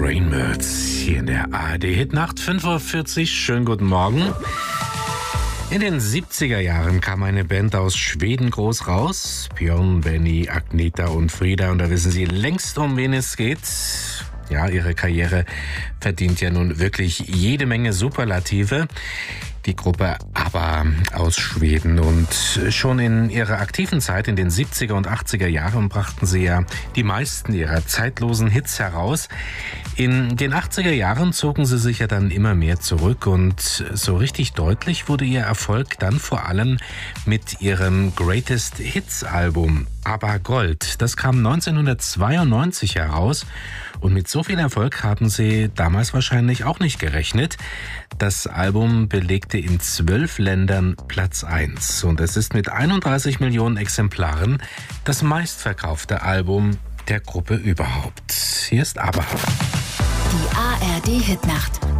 Rainbirds hier in der ARD-Hitnacht, 5:40 Uhr. Schönen guten Morgen. In den 70er Jahren kam eine Band aus Schweden groß raus. Björn, Benny, Agneta und Frida. Und da wissen Sie längst, um wen es geht. Ja, ihre Karriere verdient ja nun wirklich jede Menge Superlative. Die Gruppe ABBA aus Schweden. Und schon in ihrer aktiven Zeit in den 70er und 80er Jahren brachten sie ja die meisten ihrer zeitlosen Hits heraus. In den 80er Jahren zogen sie sich ja dann immer mehr zurück und so richtig deutlich wurde ihr Erfolg dann vor allem mit ihrem Greatest Hits Album ABBA Gold. Das kam 1992 heraus und mit so viel Erfolg haben sie damals wahrscheinlich auch nicht gerechnet. Das Album belegte in 12 Ländern Platz 1 und es ist mit 31 Millionen Exemplaren das meistverkaufte Album der Gruppe überhaupt. Hier ist ABBA. Die ARD-Hitnacht.